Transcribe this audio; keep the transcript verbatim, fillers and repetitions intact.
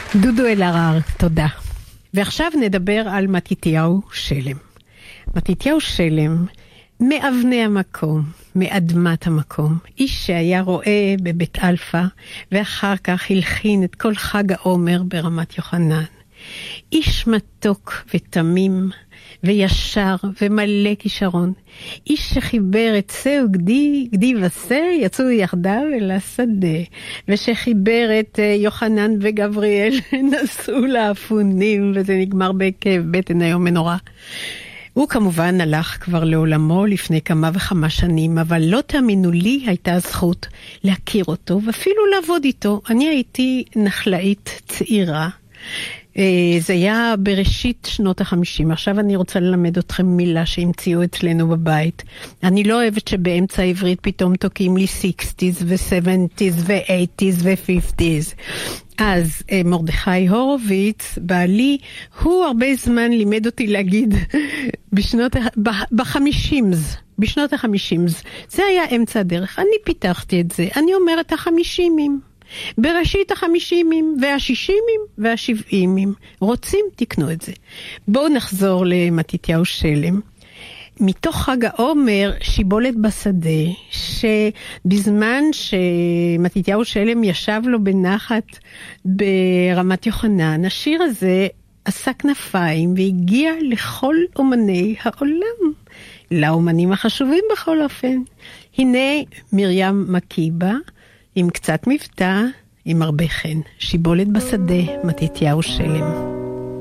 דודו אלהרר, תודה. ועכשיו נדבר על מתתיהו שלם. מתתיהו שלם, מאבני המקום, מאדמת המקום, איש שהיה רואה בבית אלפא, ואחר כך הלחין את כל חג העומר ברמת יוחנן. איש מתוק ותמים, וישר ומלא כישרון. איש שחיבר את שא וגדי, גדי ושא, יצאו יחדיו אל השדה. ושחיבר את יוחנן וגבריאל, נסעו לאפונים, וזה נגמר בכאב בטן היום מנורא. הוא כמובן הלך כבר לעולמו לפני כמה וכמה שנים, אבל לא תאמינו לי הייתה הזכות להכיר אותו, ואפילו לעבוד איתו. אני הייתי נחלאית צעירה, זה היה בראשית שנות החמישים. עכשיו אני רוצה ללמד אתכם מילה שהמציאו אצלנו בבית. אני לא אוהבת שבאמצע העברית פתאום תוקעים לי שישים ו-שבעים ו-שמונים ו-חמישים. אז מרדכי הורוביץ, בעלי, הוא הרבה זמן לימד אותי להגיד בשנות, בחמישים, בשנות החמישים. זה היה אמצע הדרך. אני פיתחתי את זה. אני אומרת החמישימים. בראשית החמישימים והשישימים והשבעימים. רוצים? תקנו את זה. בואו נחזור למתתיהו שלם. מתוך חג העומר, שיבולת בשדה, שבזמן שמתתיהו שלם ישב לו בנחת ברמת יוחנן, השיר הזה עשה כנפיים והגיע לכל אומני העולם, לאומנים החשובים בכל אופן. הנה מרים מקיבה, עם קצת מבטא, עם הרבה חן. שיבולת בשדה, מתתיהו שלם.